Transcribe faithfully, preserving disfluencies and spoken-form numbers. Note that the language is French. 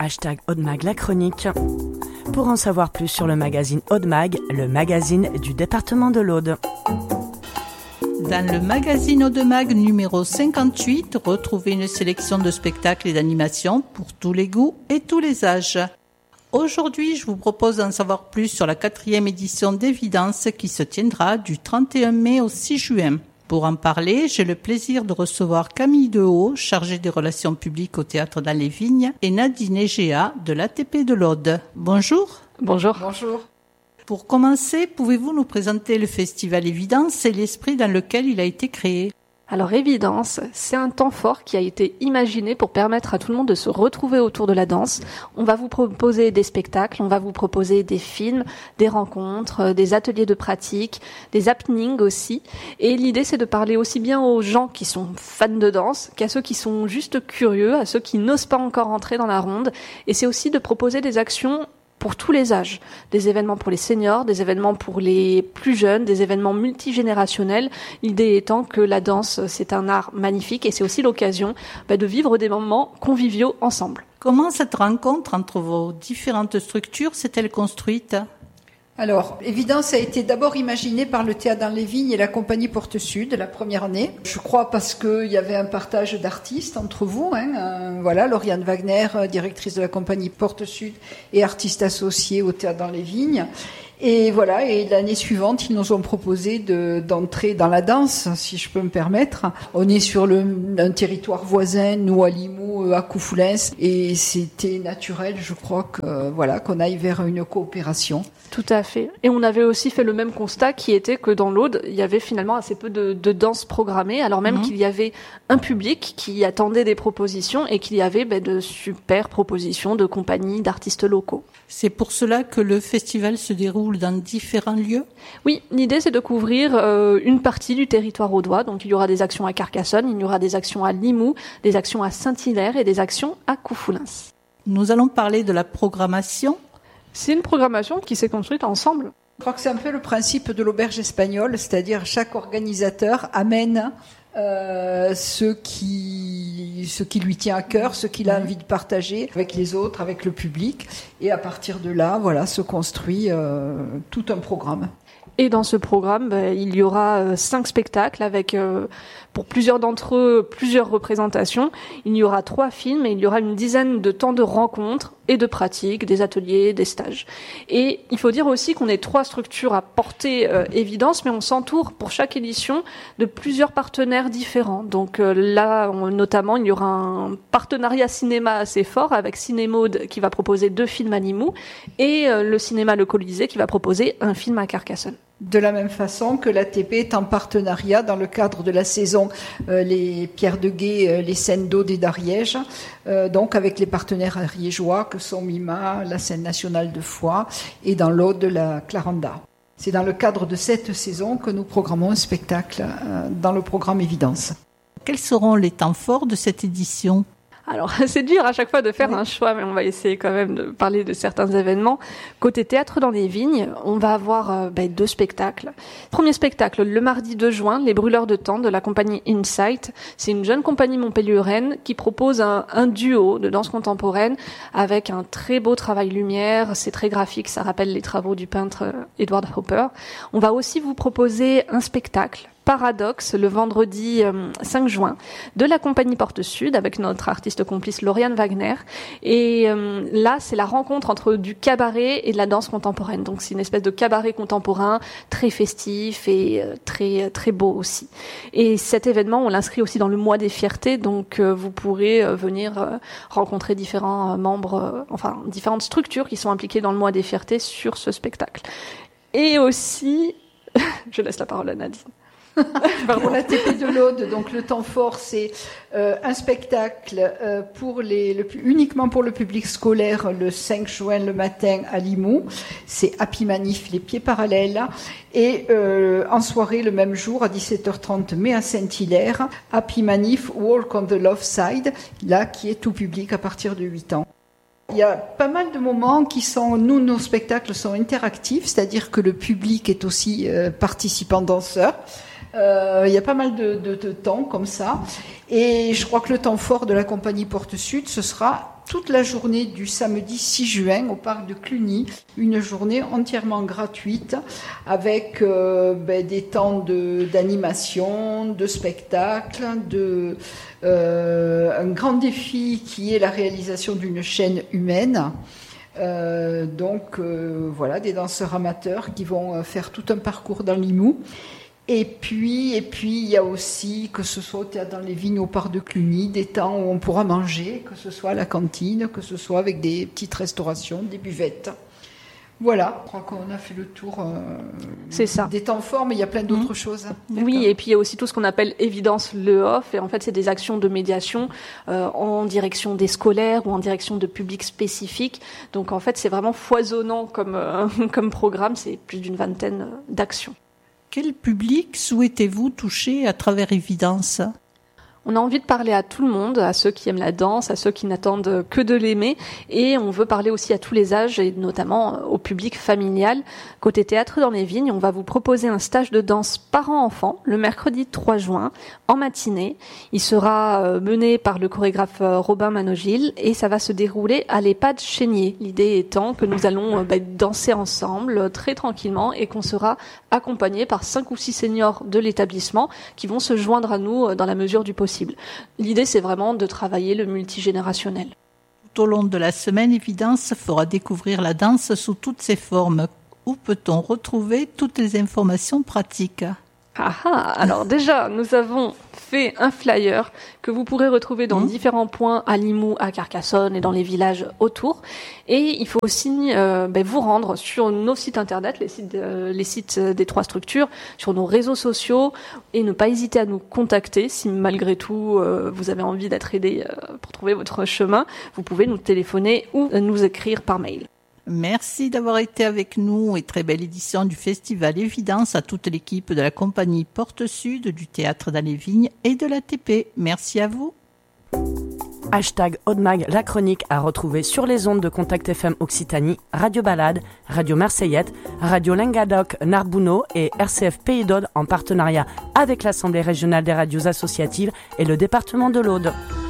hashtag Aude-Mag la chronique. Pour en savoir plus sur le magazine Aude-Mag, le magazine du département de l'Aude. Dans le magazine Aude-Mag numéro cinquante-huit, retrouvez une sélection de spectacles et d'animations pour tous les goûts et tous les âges. Aujourd'hui, je vous propose d'en savoir plus sur la quatrième édition d'Évidence qui se tiendra du trente et un mai au six juin. Pour en parler, j'ai le plaisir de recevoir Camille Dehaut, chargée des relations publiques au Théâtre dans les Vignes, et Nadine Egea de l'A T P de l'Aude. Bonjour. Bonjour. Bonjour. Pour commencer, pouvez-vous nous présenter le festival Évidence et l'esprit dans lequel il a été créé ? Alors Évidence, c'est un temps fort qui a été imaginé pour permettre à tout le monde de se retrouver autour de la danse. On va vous proposer des spectacles, on va vous proposer des films, des rencontres, des ateliers de pratique, des happenings aussi. Et l'idée, c'est de parler aussi bien aux gens qui sont fans de danse qu'à ceux qui sont juste curieux, à ceux qui n'osent pas encore entrer dans la ronde. Et c'est aussi de proposer des actions pour tous les âges, des événements pour les seniors, des événements pour les plus jeunes, des événements multigénérationnels. L'idée étant que la danse, c'est un art magnifique et c'est aussi l'occasion bah, de vivre des moments conviviaux ensemble. Comment cette rencontre entre vos différentes structures s'est-elle construite ? Alors, Évidence a été d'abord imaginé par le Théâtre dans les Vignes et la compagnie Porte Sud la première année. Je crois parce qu'il y avait un partage d'artistes entre vous. Hein, euh, voilà, Lauriane Wagner, directrice de la compagnie Porte Sud et artiste associée au Théâtre dans les Vignes. Et voilà, et l'année suivante, ils nous ont proposé de, d'entrer dans la danse, si je peux me permettre. On est sur le, un territoire voisin, nous à Limoux, à Coufoulens, et c'était naturel, je crois, que voilà, qu'on aille vers une coopération. Tout à fait. Et on avait aussi fait le même constat qui était que dans l'Aude, il y avait finalement assez peu de, de danse programmée, alors même mmh. qu'il y avait un public qui attendait des propositions et qu'il y avait ben, de super propositions de compagnies, d'artistes locaux. C'est pour cela que le festival se déroule dans différents lieux ? Oui, l'idée c'est de couvrir euh, une partie du territoire audois. Donc il y aura des actions à Carcassonne, il y aura des actions à Limoux, des actions à Saint-Hilaire et des actions à Coufoulens. Nous allons parler de la programmation. C'est une programmation qui s'est construite ensemble. Je crois que c'est un peu le principe de l'auberge espagnole, c'est-à-dire chaque organisateur amène euh, ce qui, ce qui lui tient à cœur, ce qu'il a envie de partager avec les autres, avec le public, et à partir de là, voilà, se construit euh, tout un programme. Et dans ce programme, bah, il y aura euh, cinq spectacles avec, euh, pour plusieurs d'entre eux, plusieurs représentations. Il y aura trois films et il y aura une dizaine de temps de rencontres et de pratiques, des ateliers, des stages. Et il faut dire aussi qu'on est trois structures à porter euh, Évidence, mais on s'entoure pour chaque édition de plusieurs partenaires différents. Donc euh, là, on, notamment, il y aura un partenariat cinéma assez fort avec Cinémode qui va proposer deux films à Limoux et euh, le cinéma Le Colisée qui va proposer un film à Carcassonne. De la même façon que l'A T P est en partenariat dans le cadre de la saison euh, les Pierres de Gué, euh, les scènes d'Aude et d'Ariège, euh, donc avec les partenaires ariégeois que sont Mima, la scène nationale de Foix et dans l'Aude la Claranda. C'est dans le cadre de cette saison que nous programmons un spectacle euh, dans le programme Évidence. Quels seront les temps forts de cette édition ? Alors, c'est dur à chaque fois de faire oui. un choix, mais on va essayer quand même de parler de certains événements. Côté théâtre dans les vignes, on va avoir euh, ben, deux spectacles. Premier spectacle, le mardi deux juin, Les Brûleurs de temps de la compagnie Insight. C'est une jeune compagnie montpelliéraine qui propose un, un duo de danse contemporaine avec un très beau travail lumière. C'est très graphique, ça rappelle les travaux du peintre Edward Hopper. On va aussi vous proposer un spectacle Paradoxe, le vendredi euh, cinq juin, de la compagnie Porte Sud, avec notre artiste complice Lauriane Wagner. Et euh, là, c'est la rencontre entre du cabaret et de la danse contemporaine. Donc c'est une espèce de cabaret contemporain, très festif et euh, très très beau aussi. Et cet événement, on l'inscrit aussi dans le mois des fiertés, donc euh, vous pourrez euh, venir euh, rencontrer différents euh, membres, euh, enfin différentes structures qui sont impliquées dans le mois des fiertés sur ce spectacle. Et aussi, je laisse la parole à Nadine. Pour l'A T P de l'Aude, donc le temps fort, c'est euh, un spectacle euh, pour les, le, uniquement pour le public scolaire le cinq juin le matin à Limoux. C'est Happy Manif, les pieds parallèles. Et euh, en soirée, le même jour, à dix-sept heures trente, mais à Saint-Hilaire, Happy Manif, Walk on the Love Side, là, qui est tout public à partir de huit ans. Il y a pas mal de moments qui sont, nous, nos spectacles sont interactifs, c'est-à-dire que le public est aussi euh, participant danseur. Euh, il y a pas mal de, de, de temps comme ça. Et je crois que le temps fort de la compagnie Porte Sud, ce sera toute la journée du samedi six juin au parc de Cluny, une journée entièrement gratuite avec euh, ben, des temps de, d'animation, de spectacle, de, euh, un grand défi qui est la réalisation d'une chaîne humaine. Euh, donc euh, voilà, des danseurs amateurs qui vont faire tout un parcours dans Limoux. Et puis, et puis, il y a aussi, que ce soit au Théâtre dans les Vignes, au Parc de Cluny, des temps où on pourra manger, que ce soit à la cantine, que ce soit avec des petites restaurations, des buvettes. Voilà, je crois qu'on a fait le tour euh, c'est ça. Des temps forts, mais il y a plein d'autres mmh. choses. D'accord. Oui, et puis il y a aussi tout ce qu'on appelle évidence le off, et en fait c'est des actions de médiation euh, en direction des scolaires ou en direction de publics spécifiques. Donc en fait c'est vraiment foisonnant comme, euh, comme programme, c'est plus d'une vingtaine d'actions. Quel public souhaitez-vous toucher à travers Évidence ? On a envie de parler à tout le monde, à ceux qui aiment la danse, à ceux qui n'attendent que de l'aimer, et on veut parler aussi à tous les âges, et notamment au public familial. Côté Théâtre dans les Vignes, on va vous proposer un stage de danse parents-enfants le mercredi trois juin, en matinée. Il sera mené par le chorégraphe Robin Manogil, et ça va se dérouler à l'EHPAD Chénier. L'idée étant que nous allons bah, danser ensemble, très tranquillement, et qu'on sera accompagné par cinq ou six seniors de l'établissement qui vont se joindre à nous dans la mesure du possible. L'idée, c'est vraiment de travailler le multigénérationnel. Tout au long de la semaine, Évidence fera découvrir la danse sous toutes ses formes. Où peut-on retrouver toutes les informations pratiques ? Ah ah, alors déjà, nous avons fait un flyer que vous pourrez retrouver dans mmh. différents points à Limoux, à Carcassonne et dans les villages autour. Et il faut aussi euh, ben, vous rendre sur nos sites internet, les sites, euh, les sites des trois structures, sur nos réseaux sociaux, et ne pas hésiter à nous contacter si malgré tout euh, vous avez envie d'être aidé euh, pour trouver votre chemin. Vous pouvez nous téléphoner ou nous écrire par mail. Merci d'avoir été avec nous et très belle édition du Festival Évidence à toute l'équipe de la compagnie Porte Sud, du Théâtre dans les Vignes et de l'A T P. Merci à vous. Hashtag Audemag, la chronique à retrouver sur les ondes de Contact F M Occitanie, Radio Balade, Radio Marseillette, Radio Languedoc Narbonneau et R C F Pays d'Aude en partenariat avec l'Assemblée régionale des radios associatives et le département de l'Aude.